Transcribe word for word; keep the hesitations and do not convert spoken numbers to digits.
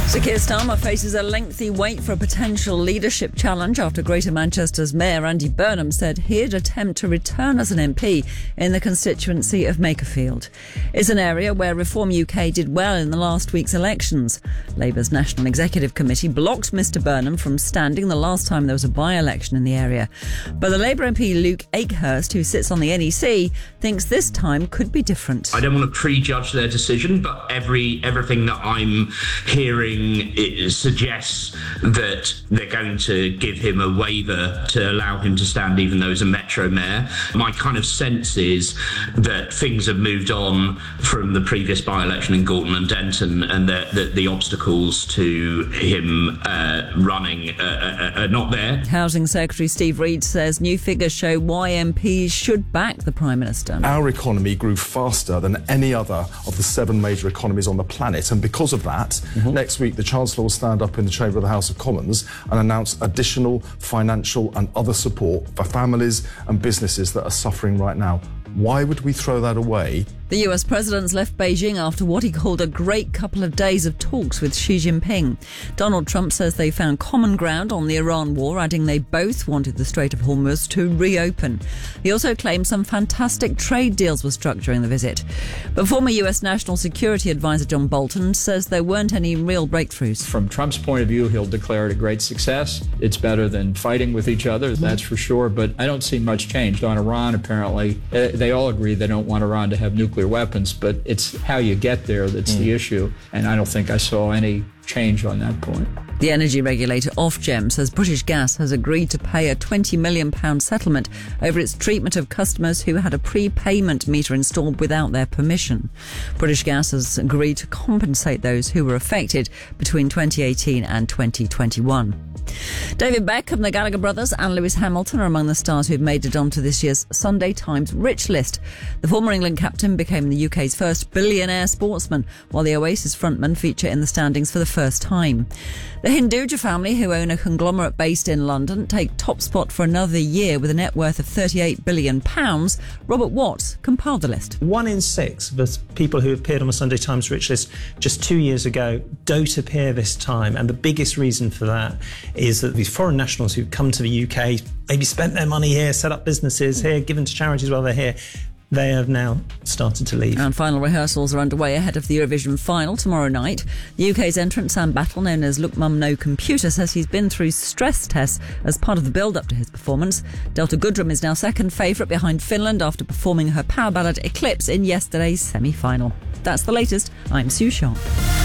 Sir Keir Starmer faces a lengthy wait for a potential leadership challenge after Greater Manchester's Mayor Andy Burnham said he'd attempt to return as an M P in the constituency of Makerfield. It's an area where Reform U K did well in the last week's elections. Labour's National Executive Committee blocked Mr Burnham from standing the last time there was a by-election in the area. But the Labour M P Luke Akehurst, who sits on the N E C, thinks this time could be different. I don't want to prejudge their decision, but every everything that I'm hearing it suggests that they're going to give him a waiver to allow him to stand even though he's a Metro Mayor. My kind of sense is that things have moved on from the previous by-election in Gorton and Denton, and that the, the obstacles to him uh, running uh, are not there. Housing Secretary Steve Reed says new figures show why M Ps should back the Prime Minister. Our economy grew faster than any other of the seven major economies on the planet, and because of that, mm-hmm. next week the Chancellor will stand up in the chamber of the House of Commons and announce additional financial and other support for families and businesses that are suffering right now. Why would we throw that away? The U S president's left Beijing after what he called a great couple of days of talks with Xi Jinping. Donald Trump says they found common ground on the Iran war, adding they both wanted the Strait of Hormuz to reopen. He also claimed some fantastic trade deals were struck during the visit. But former U S National Security Advisor John Bolton says there weren't any real breakthroughs. From Trump's point of view, he'll declare it a great success. It's better than fighting with each other, that's for sure, but I don't see much change. On Iran, apparently, they all agree they don't want Iran to have nuclear weapons, but it's how you get there that's mm. the issue, and I don't think I saw any change on that point. The energy regulator Ofgem says British Gas has agreed to pay a twenty million pounds settlement over its treatment of customers who had a prepayment meter installed without their permission. British Gas has agreed to compensate those who were affected between twenty eighteen and twenty twenty-one. David Beckham, the Gallagher brothers and Lewis Hamilton are among the stars who've made it onto this year's Sunday Times Rich List. The former England captain became the U K's first billionaire sportsman, while the Oasis frontman feature in the standings for the first time. The Hinduja family, who own a conglomerate based in London, take top spot for another year with a net worth of thirty-eight billion pounds. Robert Watts compiled the list. One in six of the people who appeared on the Sunday Times Rich List just two years ago don't appear this time, and the biggest reason for that is that these foreign nationals who've come to the U K, maybe spent their money here, set up businesses here, given to charities while they're here, they have now started to leave. And final rehearsals are underway ahead of the Eurovision final tomorrow night. The U K's entrant Sam Battle, known as Look Mum No Computer, says he's been through stress tests as part of the build-up to his performance. Delta Goodrem is now second favourite behind Finland after performing her power ballad Eclipse in yesterday's semi-final. That's the latest. I'm Sue Sharp.